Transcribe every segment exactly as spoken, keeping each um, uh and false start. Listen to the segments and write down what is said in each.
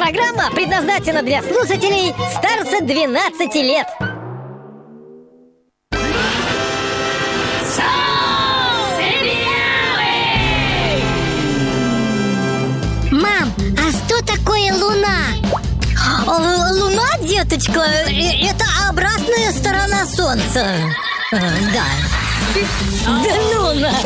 Программа предназначена для слушателей старше двенадцати лет. Мам, а что такое Луна? Луна, деточка, это обратная сторона Солнца. Да. Да ну на!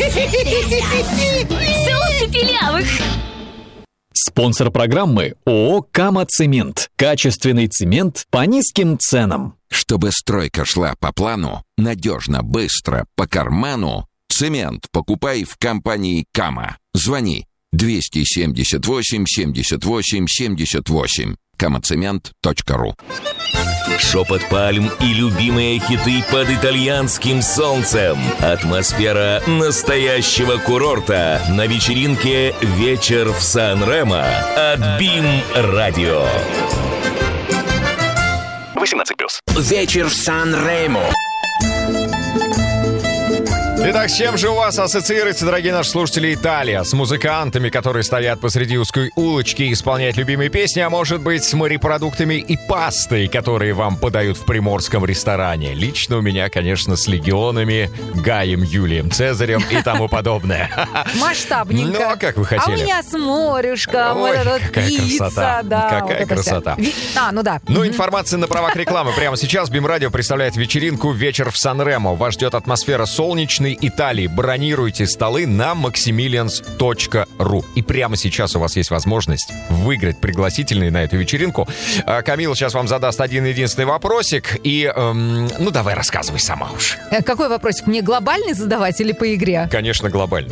Солнце пилявых! Спонсор программы ООО «Кама Цемент». Качественный цемент по низким ценам. Чтобы стройка шла по плану, надежно, быстро, по карману, цемент покупай в компании «Кама». Звони двести семьдесят восемь семьдесят восемь семьдесят восемь. камацемент точка ру. Шепот пальм и любимые хиты под итальянским солнцем. Атмосфера настоящего курорта на вечеринке «Вечер в Сан-Ремо» от БИМ Радио. восемнадцать плюс. Вечер в Сан-Ремо. Итак, с чем же у вас ассоциируется, дорогие наши слушатели, Италия? С музыкантами, которые стоят посреди узкой улочки и исполняют любимые песни, а может быть, с морепродуктами и пастой, которые вам подают в приморском ресторане? Лично у меня, конечно, с легионами, Гаем, Юлием Цезарем и тому подобное. Масштабненько. Ну, а как вы хотели? А у меня с морюшком, Ой, вот эта вот какая пицца, красота. да. Какая вот красота. Ви... А, ну да. Ну, информация на правах рекламы. Прямо сейчас БИМ Радио представляет вечеринку «Вечер в Сан-Ремо». Вас ждет атмосфера солнечной Италии. Бронируйте столы на максимилианс точка ру. И прямо сейчас у вас есть возможность выиграть пригласительные на эту вечеринку. А, Камила сейчас вам задаст один-единственный вопросик. И, эм, ну, давай рассказывай сама уж. Какой вопросик? Мне глобальный задавать или по игре? Конечно, глобальный.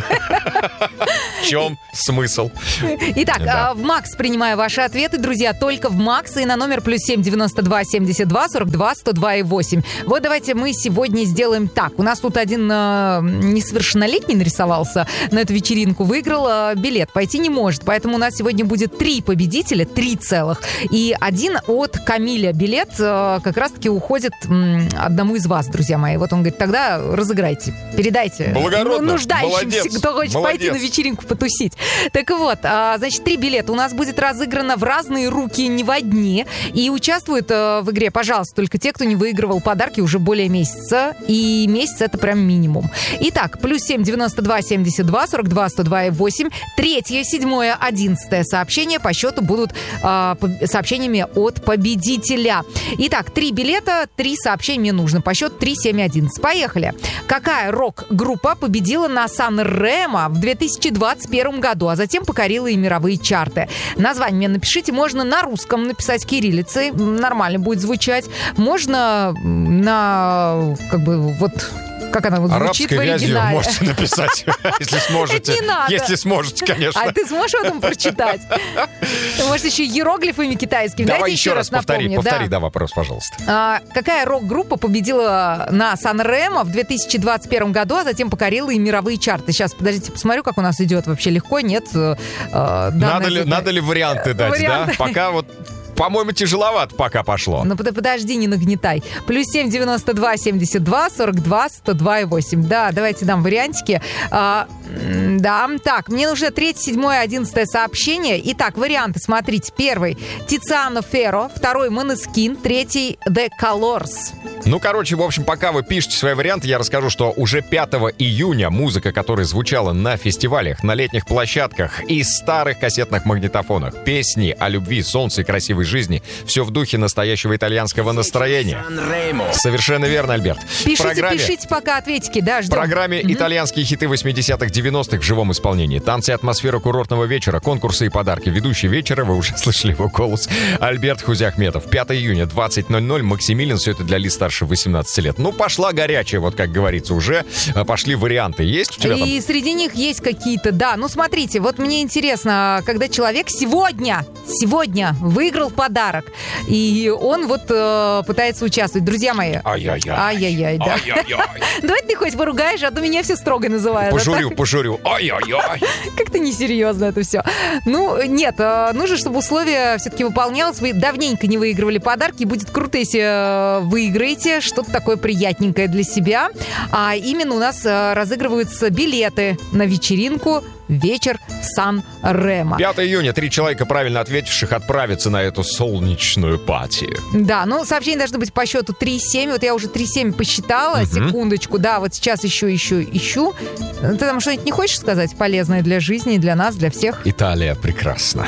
В чем смысл? Итак, да. В МАКС принимаю ваши ответы, друзья, только в МАКС и на номер плюс семь девяносто два семьдесят два сорок два сто два и восемь. Вот давайте мы сегодня сделаем так. У нас тут один э, несовершеннолетний нарисовался на эту вечеринку, выиграл э, билет, пойти не может, поэтому у нас сегодня будет три победителя, три целых, и один от Камиля билет э, как раз-таки уходит м, одному из вас, друзья мои. Вот он говорит, тогда разыграйте, передайте благородно, нуждающимся, молодец, кто хочет молодец. пойти на вечеринку потусить. Так вот, а, значит, три билета у нас будет разыграно в разные руки, не в одни. И участвуют а, в игре, пожалуйста, только те, кто не выигрывал подарки уже более месяца. И месяц это прям минимум. Итак, плюс семь девяносто два семьдесят два сорок два сто два и восемь. Третье, седьмое, одиннадцатое сообщение по счету будут а, по- сообщениями от победителя. Итак, три билета, три сообщения мне нужно. По счету три, семь, одиннадцать. Поехали. Какая рок-группа победила на Сан-Ремо в две тысячи двадцать первом году, а затем покорила и мировые чарты? Название мне напишите. Можно на русском написать кириллицей. Нормально будет звучать. Можно на, как бы, вот... Как она вот звучит в оригинале. Арабской вязью можете написать, если сможете. Не надо. Если сможете, конечно. А ты сможешь потом прочитать? Может, еще иероглифами китайскими. Давай Дайте еще раз повтори, напомню. повтори, да. да, вопрос, пожалуйста. А, какая рок-группа победила на Сан-Ремо в две тысячи двадцать первом году, а затем покорила и мировые чарты? Сейчас, подождите, посмотрю, как у нас идет вообще. Легко, нет? А, надо, ли, надо ли варианты дать, варианты. да? Пока вот... По-моему, тяжеловато пока пошло. Ну, подожди, не нагнетай. Плюс семь девяносто два семьдесят два сорок два сто два и восемь. Да, давайте дам вариантики. А, да, так, мне нужно третье, седьмое, одиннадцатое сообщение. Итак, варианты, смотрите. Первый — Тициано Ферро. Второй — Måneskin. Третий — The Colors. Ну, короче, в общем, пока вы пишете свои варианты, я расскажу, что уже пятого июня музыка, которая звучала на фестивалях, на летних площадках и старых кассетных магнитофонах, песни о любви, солнце и красивой жизни, все в духе настоящего итальянского настроения. Совершенно верно, Альберт. Пишите, программе, пишите пока ответики, да, ждем. В программе угу. итальянские хиты восьмидесятых, девяностых в живом исполнении. Танцы и атмосфера курортного вечера, конкурсы и подарки. Ведущий вечера, вы уже слышали его голос, Альберт Хузяхметов. пятого июня, двадцать ноль ноль, Максимилиан, все это для лиц старше восемнадцати лет. Ну, пошла горячая, вот как говорится, уже пошли варианты. Есть у тебя там? И среди них есть какие-то, да. Ну, смотрите, вот мне интересно, когда человек сегодня, сегодня выиграл подарок, и он вот э, пытается участвовать. Друзья мои. Ай-яй-яй. Ай-яй-яй, да. Ай-яй-яй. Давай ты хоть поругаешь, а то меня все строго называют. Пожурю, а пожурю. Ай-яй-яй. Как-то несерьезно это все. Ну, нет, э, нужно, чтобы условия все-таки выполнялось. Вы давненько не выигрывали подарки. Будет круто, если э, выиграете. выберите что-то такое приятненькое для себя. А именно у нас э, разыгрываются билеты на вечеринку «Вечер в Сан-Ремо». пятого июня три человека, правильно ответивших, отправятся на эту солнечную пати. Да, ну, сообщения должны быть по счету три семь. Вот я уже три семь посчитала. Угу. Секундочку. Да, вот сейчас ищу, ищу, ищу. Ты там что-нибудь не хочешь сказать полезное для жизни, для нас, для всех? Италия прекрасна.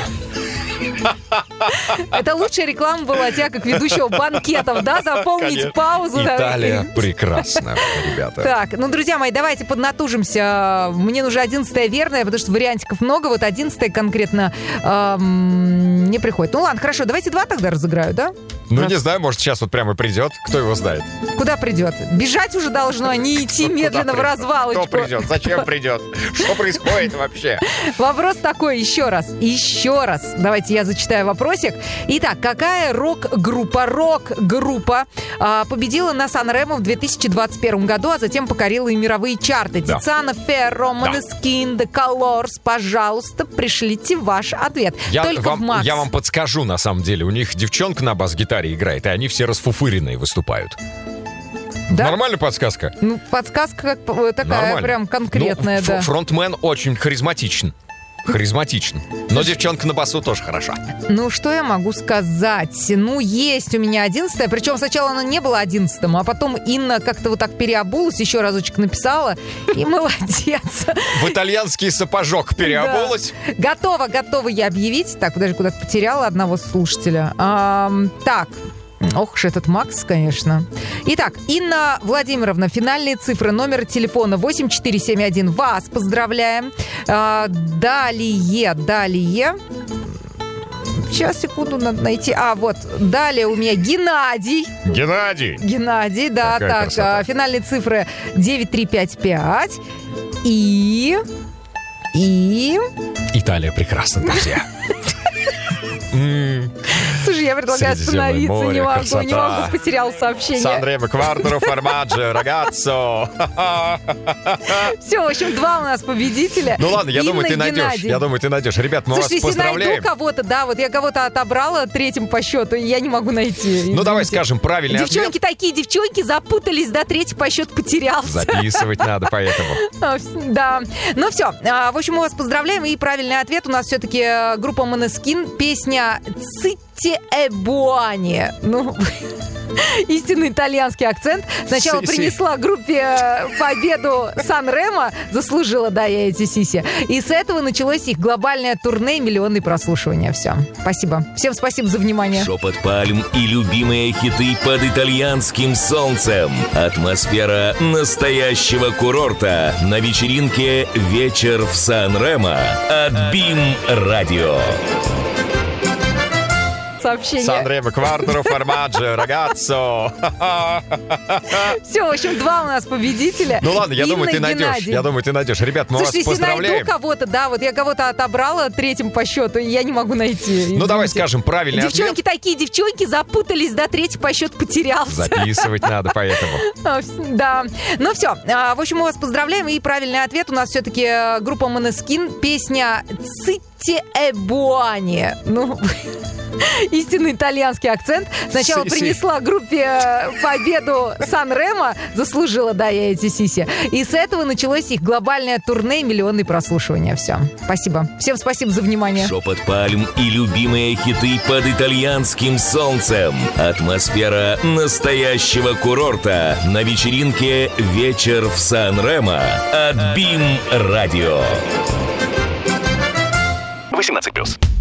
Это лучшая реклама была тебя, как ведущего банкетов, да? Заполнить Конечно. Паузу. Италия да. прекрасна, ребята. Так, ну, друзья мои, давайте поднатужимся. Мне нужно одиннадцатое верное, потому что вариантиков много. Вот одиннадцатое конкретно эм, не приходит. Ну, ладно, хорошо, давайте два тогда разыграю, да? Ну, Раз. не знаю, может, сейчас вот прямо придет. Кто его знает? Куда придет? Бежать уже должно, а не идти медленно в развалочку. Кто придет? Зачем придет? Что происходит вообще? Вопрос такой, еще раз, еще раз. Давайте я зачитаю вопросик. Итак, какая рок-группа, рок-группа а, победила на Сан-Ремо в две тысячи двадцать первом году, а затем покорила и мировые чарты? Да. Тициано Ферро, Måneskin, The Colors. Пожалуйста, пришлите ваш ответ. Я Только вам, в Макс. Я вам подскажу, на самом деле. У них девчонка на бас-гитаре играет, и они все расфуфыренные выступают. Да? Нормальная подсказка? Ну, подсказка как, такая Нормально. Прям конкретная, ну, да. Фронтмен очень харизматичен. Харизматичен. Но девчонка на басу тоже хороша. Ну, что я могу сказать? Ну, есть у меня одиннадцатое. Причем сначала оно не было одиннадцатым, а потом Инна как-то вот так переобулась, еще разочек написала. И молодец. В итальянский сапожок переобулась. Да. Готова, готова я объявить. Так, подожди, куда-то потеряла одного слушателя. А, так. Ох уж этот Макс, конечно. Итак, Инна Владимировна, финальные цифры номера телефона восемь четыре семь один. Вас поздравляем. А, далее, далее. Сейчас, секунду, надо найти. А, вот, далее у меня Геннадий. Геннадий. Геннадий, да, Какая так. красота. Финальные цифры девять три пять пять. И... И... Италия прекрасна, друзья. Слушай, я предлагаю остановиться. Море, Не могу, красота. не могу, потерял сообщение. Сан-Ремо, квартиро, формаджо, рагаццо. Все, в общем, два у нас победителя. Ну ладно, я Инна думаю, ты и найдешь. Геннадий. Я думаю, ты найдешь. Ребят, мы Слушайте, вас если найду поздравляем. кого-то, да, вот я кого-то отобрала третьим по счету, и я не могу найти. Ну Извините. давай скажем правильный Девчонки ответ. такие, девчонки запутались, да, третий по счету потерялся. Записывать надо, поэтому. Да. Ну все. В общем, мы вас поздравляем. И правильный ответ у нас все-таки группа Måneskin. Песня «Цитти э Буани». Ну, истинный итальянский акцент. Сначала Си-си. принесла группе победу Сан-Ремо. Заслужила, да, я эти сиси. И с этого началось их глобальное турне и миллионные прослушивания. Все. Спасибо. Всем спасибо за внимание. Шепот пальм и любимые хиты под итальянским солнцем. Атмосфера настоящего курорта на вечеринке «Вечер в Сан-Ремо» от БИМ Радио. Сообщение. Сан-Ремо, квартиро, формаджо, рагаццо. Все, в общем, два у нас победителя. Ну ладно, я Инна думаю, ты и найдешь. Геннадий. Я думаю, ты найдешь. Ребят, мы Слушайте, вас если найду поздравляем. кого-то, да, вот я кого-то отобрала третьим по счету, и я не могу найти. Ну Извините. давай скажем правильный Девчонки ответ. такие, девчонки запутались, да, третий по счету потерялся. Записывать надо, поэтому. Да. Ну все. В общем, мы вас поздравляем. И правильный ответ у нас все-таки группа Måneskin. Песня «Цитти э Буани». Ну, истинный итальянский акцент. Сначала Си-си. принесла группе победу Сан-Ремо. Заслужила, да, я эти сиси. И с этого началось их глобальное турне и миллионные прослушивания. Все. Спасибо. Всем спасибо за внимание. Шепот пальм и любимые хиты под итальянским солнцем. Атмосфера настоящего курорта на вечеринке «Вечер в Сан-Ремо» от БИМ Радио. восемнадцать плюс.